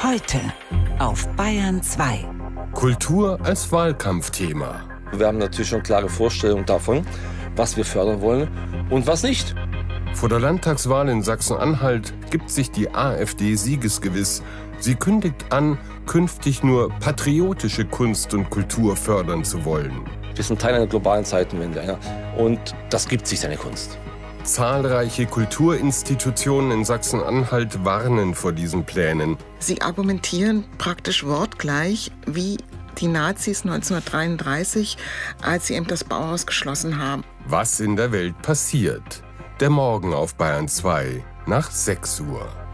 Heute auf Bayern 2. Kultur als Wahlkampfthema. Wir haben natürlich schon klare Vorstellungen davon, was wir fördern wollen und was nicht. Vor der Landtagswahl in Sachsen-Anhalt gibt sich die AfD siegesgewiss. Sie kündigt an, künftig nur patriotische Kunst und Kultur fördern zu wollen. Wir sind Teil einer globalen Zeitenwende, ja, und das gibt sich seine Kunst. Zahlreiche Kulturinstitutionen in Sachsen-Anhalt warnen vor diesen Plänen. Sie argumentieren praktisch wortgleich wie die Nazis 1933, als sie eben das Bauhaus geschlossen haben. Was in der Welt passiert. Der Morgen auf Bayern 2 nach 6 Uhr.